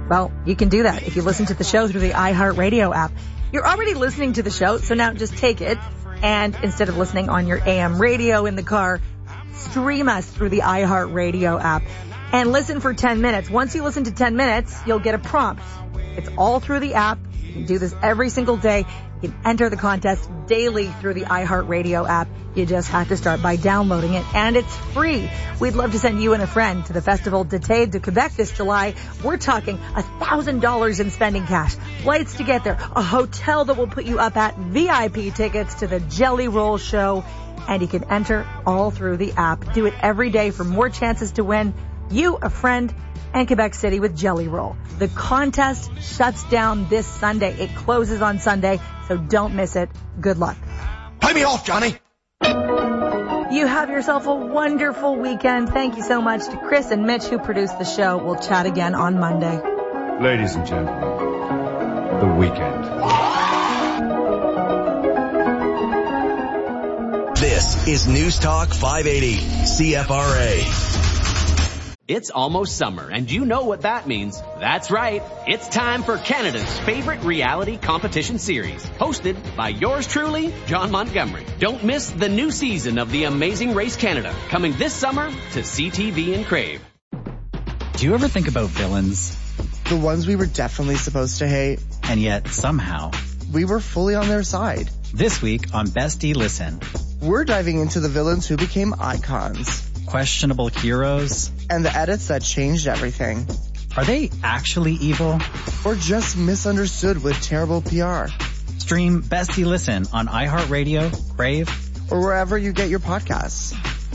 Well, you can do that if you listen to the show through the iHeartRadio app. You're already listening to the show, so now just take it, and instead of listening on your AM radio in the car, stream us through the iHeartRadio app and listen for 10 minutes. Once you listen to 10 minutes, you'll get a prompt. It's all through the app. You can do this every single day. You can enter the contest daily through the iHeartRadio app. You just have to start by downloading it, and it's free. We'd love to send you and a friend to the Festival d'Été de Quebec this July. We're talking $1,000 in spending cash, flights to get there, a hotel that will put you up at, VIP tickets to the Jelly Roll show, and you can enter all through the app. Do it every day for more chances to win you, a friend, and Quebec City with Jelly Roll. The contest shuts down this Sunday. It closes on Sunday, so don't miss it. Good luck. Play me off, Johnny. You have yourself a wonderful weekend. Thank you so much to Chris and Mitch who produced the show. We'll chat again on Monday. Ladies and gentlemen, the weekend. This is News Talk 580, CFRA. It's almost summer, and you know what that means. That's right. It's time for Canada's favorite reality competition series, hosted by yours truly, John Montgomery. Don't miss the new season of The Amazing Race Canada, coming this summer to CTV and Crave. Do you ever think about villains? The ones we were definitely supposed to hate. And yet, somehow, we were fully on their side. This week on Bestie Listen, we're diving into the villains who became icons. Questionable heroes. And the edits that changed everything. Are they actually evil? Or just misunderstood with terrible PR? Stream Bestie Listen on iHeartRadio, Crave, or wherever you get your podcasts.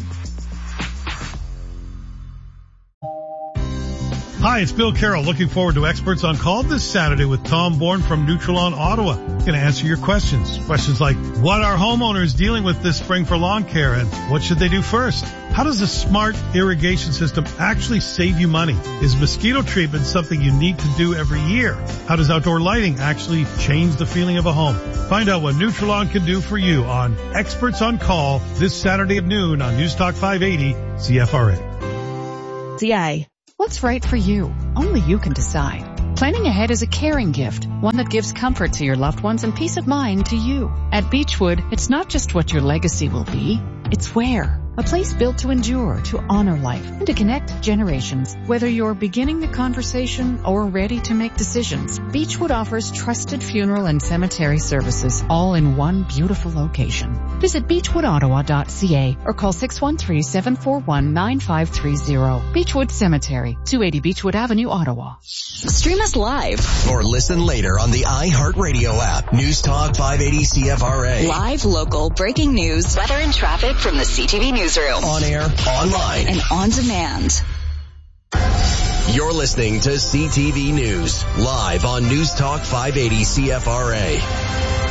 Hi, it's Bill Carroll. Looking forward to Experts on Call this Saturday with Tom Bourne from Nutrilon Ottawa. Going to answer your questions. Questions like, what are homeowners dealing with this spring for lawn care, and what should they do first? How does a smart irrigation system actually save you money? Is mosquito treatment something you need to do every year? How does outdoor lighting actually change the feeling of a home? Find out what Nutrilon can do for you on Experts on Call this Saturday at noon on News Talk 580 CFRA. CI. What's right for you? Only you can decide. Planning ahead is a caring gift, one that gives comfort to your loved ones and peace of mind to you. At Beechwood, it's not just what your legacy will be, it's where. A place built to endure, to honor life, and to connect generations. Whether you're beginning the conversation or ready to make decisions, Beechwood offers trusted funeral and cemetery services, all in one beautiful location. Visit beechwoodottawa.ca or call 613-741-9530. Beechwood Cemetery, 280 Beechwood Avenue, Ottawa. Stream us live. Or listen later on the iHeartRadio app. News Talk 580 CFRA. Live, local, breaking news, weather and traffic from the CTV Newsroom. On air, online, and on demand. You're listening to CTV News, live on News Talk 580 CFRA.